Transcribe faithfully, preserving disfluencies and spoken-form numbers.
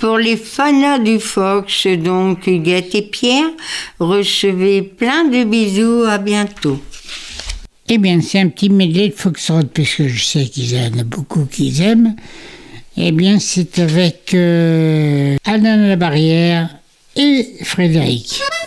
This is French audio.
pour les fanas du Fox, donc Huguette et Pierre, recevez plein de bisous, à bientôt. Eh bien, c'est un petit medley de Foxtrot, puisque je sais qu'il y en a beaucoup qui aiment. Eh bien, c'est avec euh, Alain Labarrière et Frédéric.